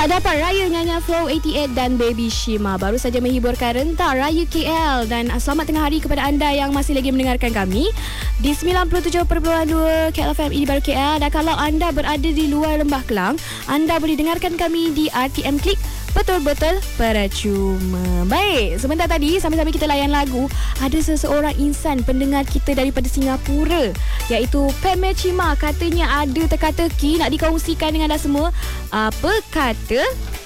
dapat Raya nyanyian Flow 88 dan Baby Shima baru saja menghiburkan rentak Raya KL. Dan selamat tengah hari kepada anda yang masih lagi mendengarkan kami di 97.2 KL FM ini baru KL. Dan kalau anda berada di luar Lembah Kelang, anda boleh dengarkan kami di RTM Klik. Betul-betul percuma. Baik, sebentar tadi sambil-sambil kita layan lagu, ada seseorang insan pendengar kita daripada Singapura, iaitu Peme Chima. Katanya ada teka-teki nak dikongsikan dengan anda semua. Apa kata?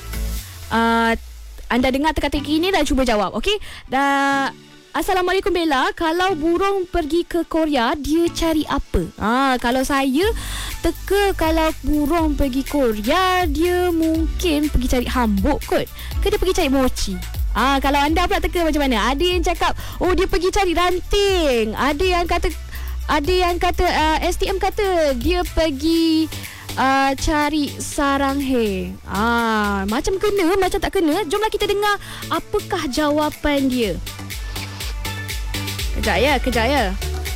Anda dengar teka-teki ini dan cuba jawab, okey? Assalamualaikum Bella, kalau burung pergi ke Korea, dia cari apa? Kalau saya teka, kalau burung pergi Korea, dia mungkin pergi cari hambuk kot. Ke dia pergi cari mochi? Kalau anda pula teka macam mana? Ada yang cakap, oh dia pergi cari ranting. Ada yang kata STM kata dia pergi cari sarang he. Macam kena, macam tak kena. Jomlah kita dengar apakah jawapan dia. Kejap ya.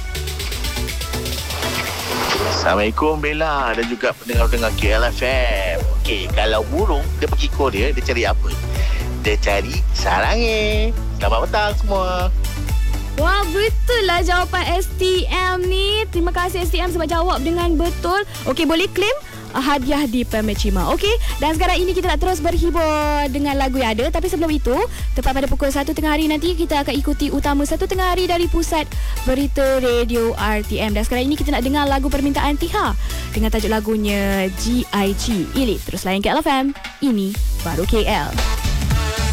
Assalamualaikum Bella dan juga pendengar-pendengar KLFM. Okey, kalau burung dia pergi Korea, dia cari apa? Dia cari sarangnya. Selamat petang semua. Wah, betul lah jawapan STM ni. Terima kasih STM sebab jawab dengan betul. Okey, boleh claim hadiah di Peme Chima. Okey, dan sekarang ini kita nak terus berhibur dengan lagu yang ada. Tapi sebelum itu, tepat pada pukul 1 tengah hari nanti, kita akan ikuti utama 1 tengah hari dari Pusat Berita Radio RTM. Dan sekarang ini kita nak dengar lagu permintaan Tiha dengan tajuk lagunya GIG. Terus layan KLFM, ini baru KL.